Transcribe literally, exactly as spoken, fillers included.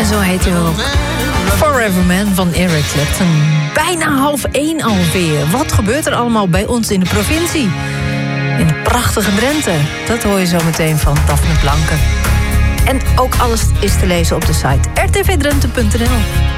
zo heet hij ook. Forever Man van Eric Clapton. Bijna half één alweer. Wat gebeurt er allemaal bij ons in de provincie? In het prachtige Drenthe. Dat hoor je zo meteen van Daphne Blanke. En ook alles is te lezen op de site r t v drenthe punt n l.